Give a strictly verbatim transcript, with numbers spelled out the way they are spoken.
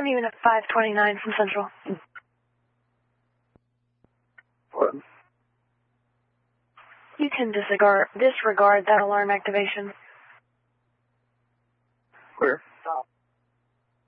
Confirm unit five twenty-nine from Central. What? You can disregard, disregard that alarm activation. Where?